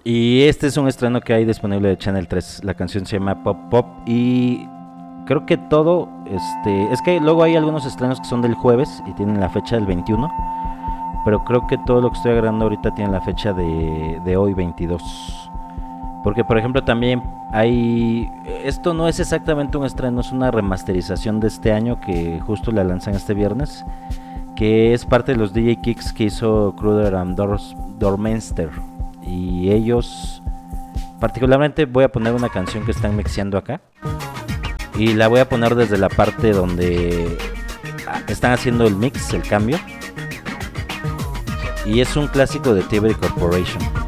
Y este es un estreno que hay disponible de Channel 3. La canción se llama Pop Pop y creo que todo, es que luego hay algunos estrenos que son del jueves y tienen la fecha del 21, pero creo que todo lo que estoy agregando ahorita tiene la fecha de hoy 22. Porque por ejemplo también hay, esto no es exactamente un estreno, es una remasterización de este año que justo la lanzan este viernes, que es parte de los DJ Kicks que hizo Kruder and Dormeister. Y ellos, particularmente voy a poner una canción que están mixeando acá. Y la voy a poner desde la parte donde están haciendo el mix, el cambio. Y es un clásico de Tiberi Corporation.